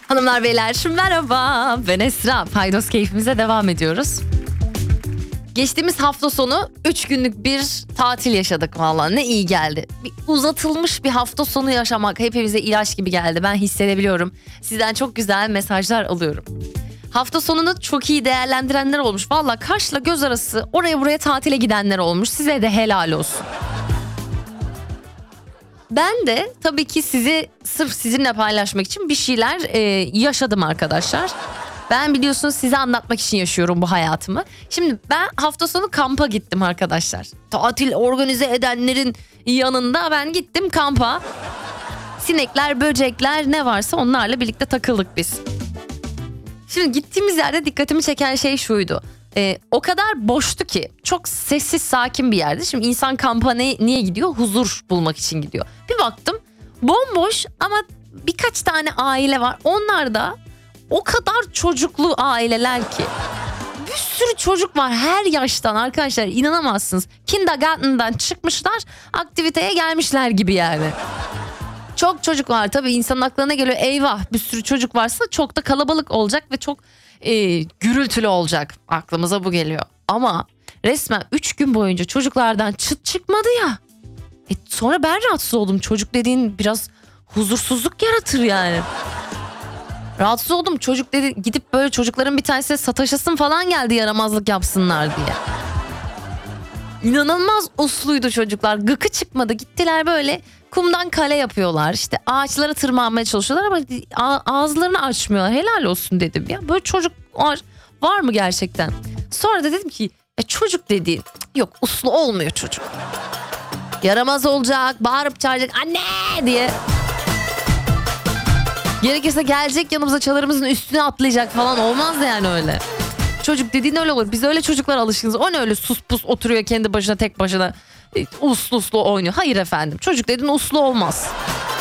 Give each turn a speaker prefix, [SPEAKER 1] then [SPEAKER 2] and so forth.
[SPEAKER 1] Hanımlar beyler merhaba, ben Esra. Paydos keyfimize devam ediyoruz. Geçtiğimiz hafta sonu 3 günlük bir tatil yaşadık vallahi, ne iyi geldi. Uzatılmış bir hafta sonu yaşamak hepimize ilaç gibi geldi, ben hissedebiliyorum. Sizden çok güzel mesajlar alıyorum. Hafta sonunu çok iyi değerlendirenler olmuş. Vallahi kaşla göz arası oraya buraya tatile gidenler olmuş. Size de helal olsun. Ben de tabii ki sırf sizinle paylaşmak için bir şeyler yaşadım arkadaşlar. Ben biliyorsunuz size anlatmak için yaşıyorum bu hayatımı. Şimdi ben hafta sonu kampa gittim arkadaşlar. Tatil organize edenlerin yanında ben gittim kampa. Sinekler, böcekler ne varsa onlarla birlikte takıldık biz. Şimdi gittiğimiz yerde dikkatimi çeken şey şuydu. O kadar boştu ki, çok sessiz sakin bir yerdi. Şimdi insan kampa niye gidiyor? Huzur bulmak için gidiyor. Bir baktım bomboş ama birkaç tane aile var. Onlar da o kadar çocuklu aileler ki. Bir sürü çocuk var her yaştan arkadaşlar, inanamazsınız. Kindergarten'dan çıkmışlar, aktiviteye gelmişler gibi yani. Çok çocuk var tabii, insanın aklına geliyor, eyvah bir sürü çocuk varsa çok da kalabalık olacak ve çok gürültülü olacak, aklımıza bu geliyor. Ama resmen 3 gün boyunca çocuklardan çıt çıkmadı ya. Sonra ben rahatsız oldum, çocuk dediğin biraz huzursuzluk yaratır yani. Rahatsız oldum, çocuk dedi, gidip böyle çocukların bir tanesine sataşasın falan geldi, yaramazlık yapsınlar diye. İnanılmaz usluydu çocuklar, gıkı çıkmadı, gittiler böyle kumdan kale yapıyorlar, işte ağaçlara tırmanmaya çalışıyorlar ama ağızlarını açmıyorlar. Helal olsun dedim ya, böyle çocuk var mı gerçekten? Sonra da dedim ki çocuk dediğin yok, uslu olmuyor çocuk. Yaramaz olacak, bağırıp çağıracak anne diye. Gerekirse gelecek yanımıza, çalarımızın üstüne atlayacak falan, olmaz yani öyle. Çocuk dediğin öyle olur. Biz öyle çocuklara alışkınız. O ne öyle sus pus oturuyor kendi başına, tek başına uslu oynuyor. Hayır efendim, çocuk dediğin uslu olmaz.